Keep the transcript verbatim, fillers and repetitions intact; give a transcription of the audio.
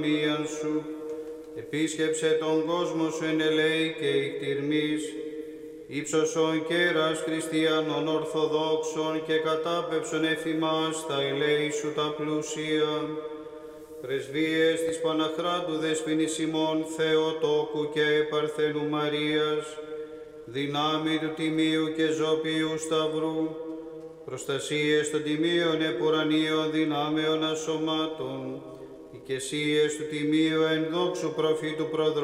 μίαν σου, επίσκεψε τον κόσμο σου εν ελέη και ηκτηρμής, ύψωσον κέρας χριστιανών ορθοδόξων και κατάπεψον εφημάς τα ελέη σου τα πλούσια. Πρεσβείες της Παναχράντου Δεσποινής ημών Θεοτόκου και Παρθένου Μαρίας, δυνάμει του Τιμίου και Ζωπίου Σταυρού, προστασίες των Τιμίων επουρανίων δυνάμεων ασωμάτων, οικεσίες του Τιμίου εν δόξου προφήτου προδρόμου,